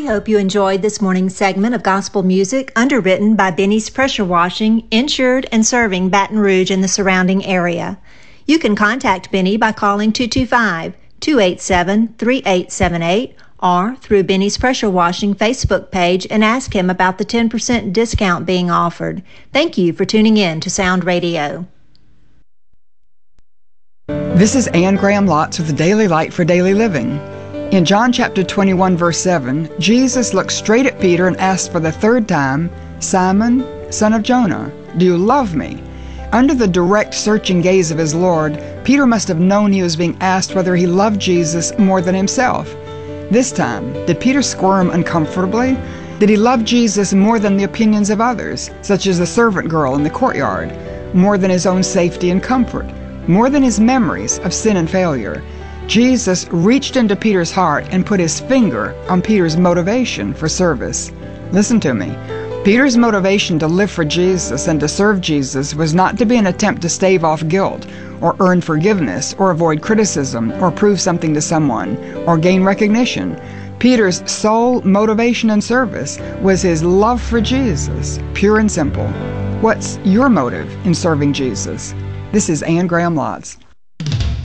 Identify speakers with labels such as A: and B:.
A: hope you enjoyed this morning's segment of gospel music underwritten by Benny's Pressure Washing, insured and serving Baton Rouge and the surrounding area. You can contact Benny by calling 225-287-3878 or through Benny's Pressure Washing Facebook page and ask him about the 10% discount being offered. Thank you for tuning in to Sound Radio.
B: This is Anne Graham Lotz with the Daily Light for Daily Living. In John chapter 21, verse 7, Jesus looked straight at Peter and asked for the third time, "Simon, son of Jonah, do you love me?" Under the direct, searching gaze of his Lord, Peter must have known he was being asked whether he loved Jesus more than himself. This time, did Peter squirm uncomfortably? Did he love Jesus more than the opinions of others, such as the servant girl in the courtyard, more than his own safety and comfort, more than his memories of sin and failure? Jesus reached into Peter's heart and put his finger on Peter's motivation for service. Listen to me. Peter's motivation to live for Jesus and to serve Jesus was not to be an attempt to stave off guilt, or earn forgiveness, or avoid criticism, or prove something to someone, or gain recognition. Peter's sole motivation in service was his love for Jesus, pure and simple. What's your motive in serving Jesus? This is Anne Graham Lotz.